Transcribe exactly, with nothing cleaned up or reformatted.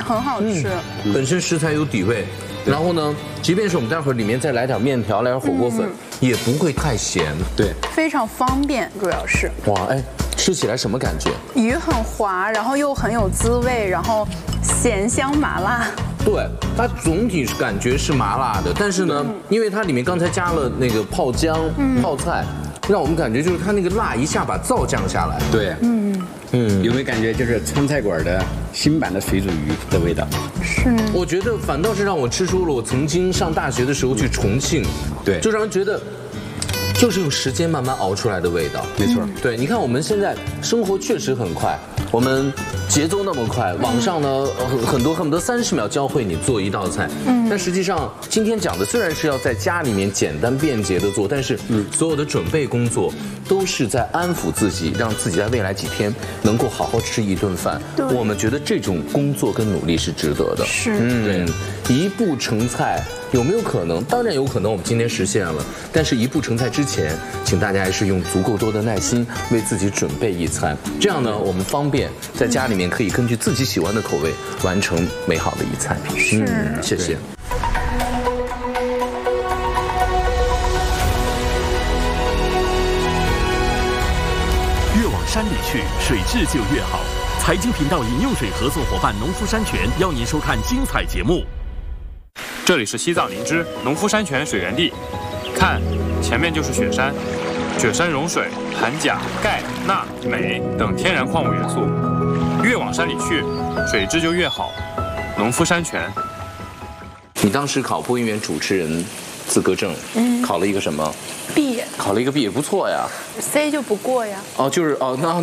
很好吃。 嗯、本身食材有底味，然后呢，即便是我们待会儿里面再来点面条，来点火锅粉，嗯、也不会太咸。对， 非常方便，主要是。 哇，哎，吃起来什么感觉？ 鱼很滑，然后又很有滋味，然后咸香麻辣。 对，它总体感觉是麻辣的，但是呢，嗯、因为它里面刚才加了那个泡姜、嗯、泡菜。让我们感觉就是它那个辣一下把灶降下来。 对，嗯嗯，有没有感觉就是川菜馆的新版的水煮鱼的味道？ 是。 我觉得反倒是让我吃出了我曾经上大学的时候去重庆， 对， 就让人觉得就是用时间慢慢熬出来的味道。 没错， 对，你看我们现在生活确实很快，我们节奏那么快，网上呢很多恨不得三十秒教会你做一道菜。嗯，但实际上今天讲的虽然是要在家里面简单便捷的做，但是嗯，所有的准备工作都是在安抚自己，让自己在未来几天能够好好吃一顿饭。我们觉得这种工作跟努力是值得的。 是， 嗯，对，一步成菜有没有可能？当然有可能，我们今天实现了。但是，一步成菜之前，请大家还是用足够多的耐心为自己准备一餐，这样呢，我们方便在家里面可以根据自己喜欢的口味完成美好的一餐。 是， 嗯，谢谢。 越往山里去，水质就越好。财经频道饮用水合作伙伴农夫山泉邀您收看精彩节目。 这里是西藏林芝农夫山泉水源地，看，前面就是雪山，雪山融水含钾、钙、钠、镁等天然矿物元素，越往山里去，水质就越好。农夫山泉。 你当时考播音员主持人资格证，嗯，考了一个什么 ？B， 考了一个 B 也不错呀。 C 就不过呀。 哦，就是哦，那。